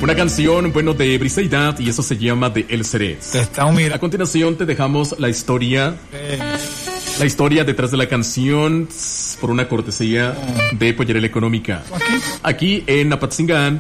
Una canción, bueno, de Briseida, y eso se llama De El Cerez. A continuación te dejamos la historia detrás de la canción por una cortesía de Pollerela Económica. Aquí en Apatzingán.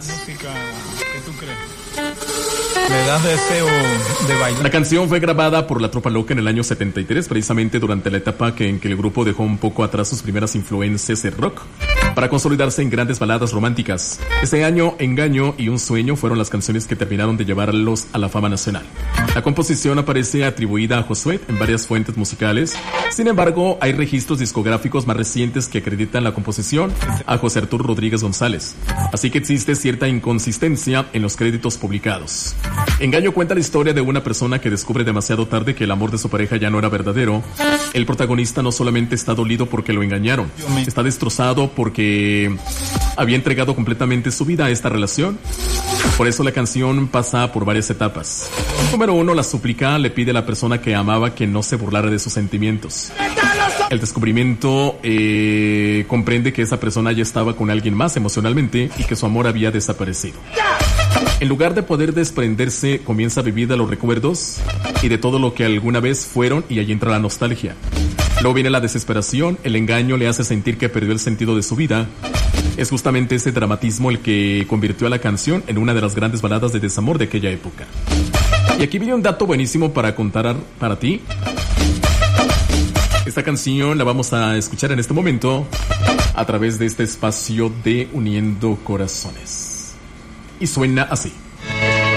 Le da deseo de bailar. La canción fue grabada por La Tropa Loca en el año 73, precisamente durante la etapa en que el grupo dejó un poco atrás sus primeras influencias de rock para consolidarse en grandes baladas románticas. Ese año, Engaño y Un Sueño fueron las canciones que terminaron de llevarlos a la fama nacional. La composición aparece atribuida a Josué en varias fuentes musicales. Sin embargo, hay registros discográficos más recientes que acreditan la composición a José Arturo Rodríguez González. Así que existe cierta inconsistencia en los créditos publicados. Engaño cuenta la historia de una persona que descubre demasiado tarde que el amor de su pareja ya no era verdadero. El protagonista no solamente está dolido porque lo engañaron, está destrozado porque había entregado completamente su vida a esta relación. Por eso la canción pasa por varias etapas. Número 1, la súplica le pide a la persona que amaba que no se burlara de sus sentimientos. El descubrimiento comprende que esa persona ya estaba con alguien más emocionalmente y que su amor había desaparecido. En lugar de poder desprenderse, comienza a vivir de los recuerdos y de todo lo que alguna vez fueron, y allí entra la nostalgia. Luego viene la desesperación, el engaño le hace sentir que perdió el sentido de su vida. Es justamente ese dramatismo el que convirtió a la canción en una de las grandes baladas de desamor de aquella época. Y aquí viene un dato buenísimo para contar para ti. Esta canción la vamos a escuchar en este momento a través de este espacio de Uniendo Corazones. Y suena así.